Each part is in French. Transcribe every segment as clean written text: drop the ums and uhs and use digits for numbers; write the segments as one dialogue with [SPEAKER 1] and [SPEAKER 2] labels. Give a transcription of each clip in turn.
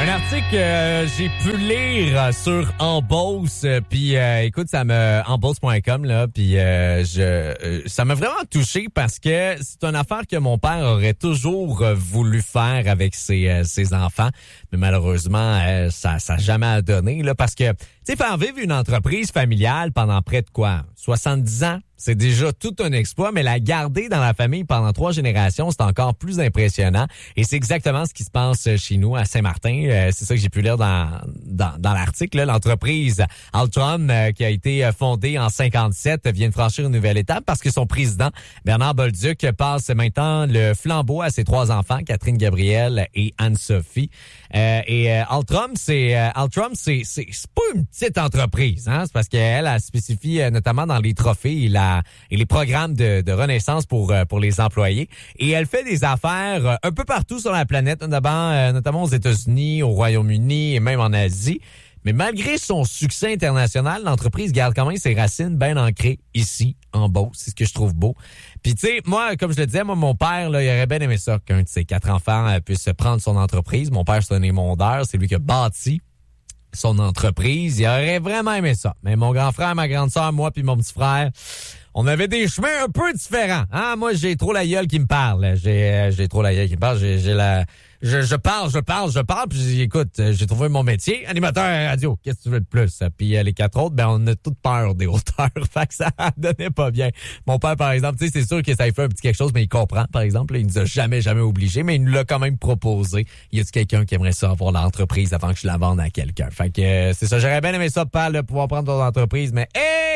[SPEAKER 1] Un article que j'ai pu lire sur Embauce, puis écoute, ça me embauce.com là, puis ça m'a vraiment touché parce que c'est une affaire que mon père aurait toujours voulu faire avec ses enfants, mais malheureusement ça a jamais donné là parce que tu sais faire vivre une entreprise familiale pendant près de quoi 70 ans. C'est déjà tout un exploit, mais la garder dans la famille pendant 3 générations, c'est encore plus impressionnant. Et c'est exactement ce qui se passe chez nous à Saint-Martin. C'est ça que j'ai pu lire dans l'article. Là. L'entreprise Altrom, qui a été fondée en 57, vient de franchir une nouvelle étape parce que son président, Bernard Bolduc, passe maintenant le flambeau à ses 3 enfants, Catherine, Gabrielle et Anne-Sophie. Altrom, c'est pas une petite entreprise, hein. C'est parce qu'elle a spécifié notamment dans les trophées et les programmes de renaissance pour les employés. Et elle fait des affaires un peu partout sur la planète, notamment aux États-Unis, au Royaume-Uni et même en Asie. Mais malgré son succès international, l'entreprise garde quand même ses racines bien ancrées ici, en Beauce. C'est ce que je trouve beau. Puis tu sais, moi, comme je le disais, mon père, là, il aurait bien aimé ça qu'un de ses 4 enfants puisse prendre son entreprise. Mon père, c'est un émondeur. C'est lui qui a bâti son entreprise. Il aurait vraiment aimé ça. Mais mon grand frère, ma grande sœur, moi puis mon petit frère, on avait des chemins un peu différents. Hein? Moi, j'ai trop la gueule qui me parle. J'ai trop la gueule qui me parle. Je parle, puis écoute, j'ai trouvé mon métier, animateur radio. Qu'est-ce que tu veux de plus? Puis les 4 autres, on a toute peur des hauteurs. Fait que ça donnait pas bien. Mon père, par exemple, tu sais, c'est sûr que ça lui fait un petit quelque chose, mais il comprend, par exemple. Là, il nous a jamais obligé, mais il nous l'a quand même proposé. Y a-t-il quelqu'un qui aimerait ça avoir l'entreprise avant que je la vende à quelqu'un? Fait que c'est ça, j'aurais bien aimé ça, Pal, de pouvoir prendre ton entreprise, mais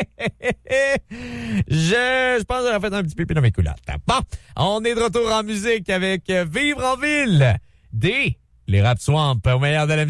[SPEAKER 1] je pense que j'aurais fait un petit pipi dans mes culottes. Bon, on est de retour en musique avec Vivre en ville. Les Rap Swamp, au meilleur de la musique.